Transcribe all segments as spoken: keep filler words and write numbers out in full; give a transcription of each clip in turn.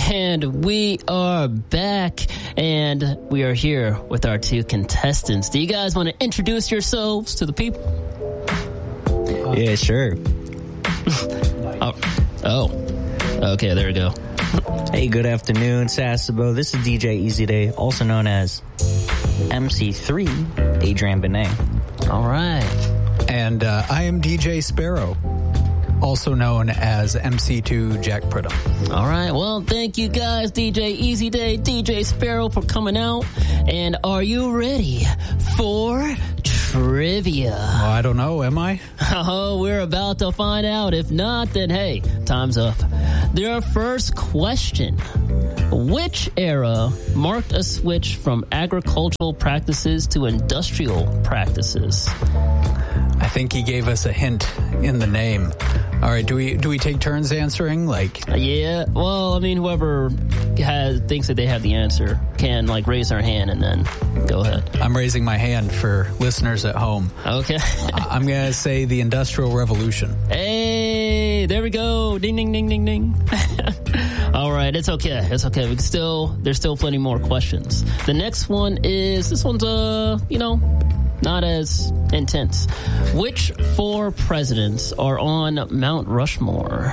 And we are back, and we are here with our two contestants. Do you guys want to introduce yourselves to the people? Yeah, sure. oh. oh, okay, there we go. Hey, good afternoon, Sasebo. This is D J Easy Day, also known as M C three, Adrian Benet. All right. And uh, I am D J Sparrow, also known as M C two Jack Pridham. All right. Well, thank you guys, D J Easy Day, D J Sparrow, for coming out. And are you ready for trivia? Oh, I don't know. Am I? Oh, we're about to find out. If not, then hey, time's up. Their first question. Which era marked a switch from agricultural practices to industrial practices? I think he gave us a hint in the name. All right, do we do we take turns answering? Like, yeah. Well, I mean, whoever has thinks that they have the answer can like raise their hand and then go ahead. I'm raising my hand for listeners at home. Okay. I'm gonna say the Industrial Revolution. Hey, there we go. Ding, ding, ding, ding, ding. All right, it's okay. It's okay. We can still there's still plenty more questions. The next one is this one's uh you know. not as intense. Which four presidents are on Mount Rushmore?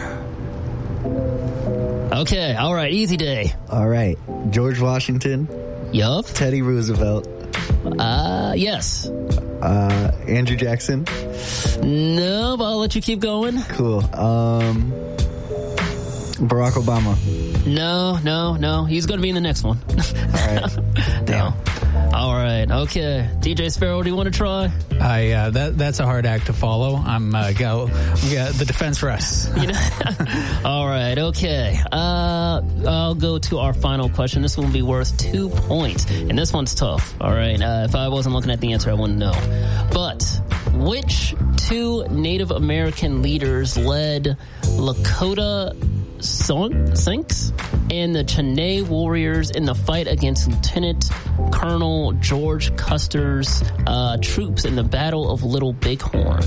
Okay, all right, easy day. All right. George Washington. Yup. Teddy Roosevelt. Uh, yes. Uh, Andrew Jackson. No, but I'll let you keep going. Cool. Um, Barack Obama. No, no, no. He's going to be in the next one. All right. Damn. No. All right. Okay. D J Sparrow, do you want to try? I uh, that that's a hard act to follow. I'm uh, go. Yeah, the defense rests. You know? All right. Okay. Uh, I'll go to our final question. This one will be worth two points, and this one's tough. All right. Uh, if I wasn't looking at the answer, I wouldn't know. But which two Native American leaders led Lakota Sinks and the Cheyenne warriors in the fight against Lieutenant Colonel George Custer's uh, troops in the Battle of Little Bighorn?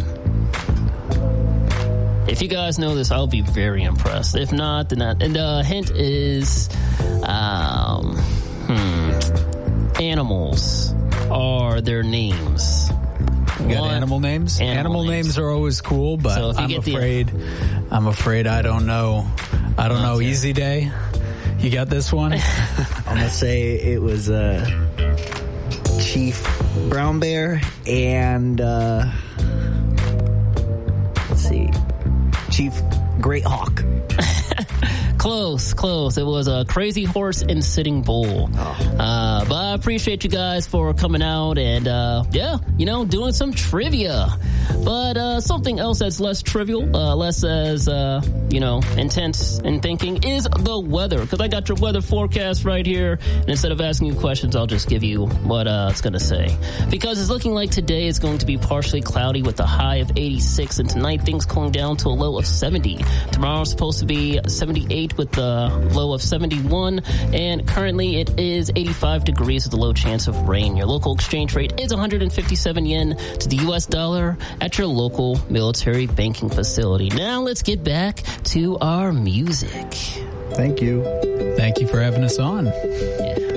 If you guys know this, I'll be very impressed. If not, then not. And the hint is, um, hmm, animals are their names. You got One, animal names? Animal, animal names. names are always cool, but so I'm afraid, the, I'm afraid I don't know. I don't okay. know. Easy Day. You got this one? I'm going to say it was uh, Chief Brown Bear and, uh, let's see, Chief Great Hawk. Close, close. It was a Crazy Horse and Sitting Bull. Oh. Uh, but I appreciate you guys for coming out and, uh, yeah, you know, doing some trivia. But uh, something else that's less trivial, uh, less as, uh, you know, intense in thinking is the weather. Because I got your weather forecast right here. And instead of asking you questions, I'll just give you what uh, it's going to say. Because it's looking like today is going to be partially cloudy with a high of eighty-six. And tonight things cooling down to a low of seventy. Tomorrow's supposed to be seventy-eight with the low of seventy-one, and currently it is eighty-five degrees with a low chance of rain. Your local exchange rate is one hundred fifty-seven yen to the U S dollar at your local military banking facility. Now let's get back to our music. Thank you. Thank you for having us on. Yeah.